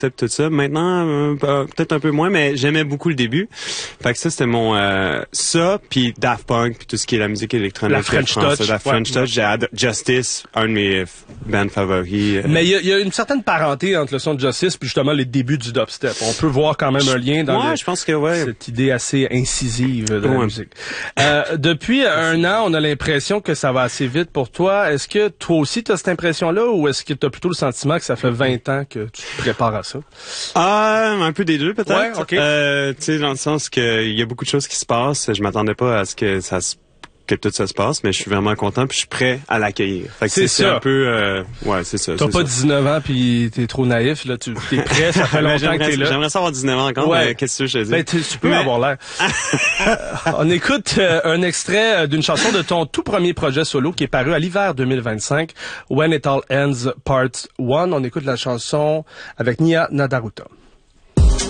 dubstep, tout ça. Maintenant, peut-être un peu moins, mais j'aimais beaucoup le début. Fait que ça, c'était mon... ça, puis Daft Punk, puis tout ce qui est la musique électronique. La French Touch. La French Touch. J'ai Justice, un de mes bands favoris. Mais il y a une certaine parenté entre le son de Justice puis justement les débuts du dubstep. On peut voir quand même un lien dans je pense que cette idée assez incisive de la musique. Depuis un an, on a l'impression que ça va assez vite pour toi. Est-ce que toi aussi tu as cette impression-là ou est-ce que tu as plutôt le sentiment que ça fait 20 ans que tu te prépares à ça? Un peu des deux peut-être. Ouais, OK. Tu sais, dans le sens que il y a beaucoup de choses qui se passent. Je m'attendais pas à ce que que tout ça se passe, mais je suis vraiment content puis je suis prêt à l'accueillir. Fait que c'est un peu c'est ça. T'as pas 19 ans puis t'es trop naïf là, t'es prêt, ça fait longtemps que t'es là. J'aimerais ça avoir 19 ans encore, mais qu'est-ce que je te dis? Ben, tu peux avoir l'air. On écoute un extrait d'une chanson de ton tout premier projet solo qui est paru à l'hiver 2025, When It All Ends Part 1. On écoute la chanson avec Nia Nadaruta.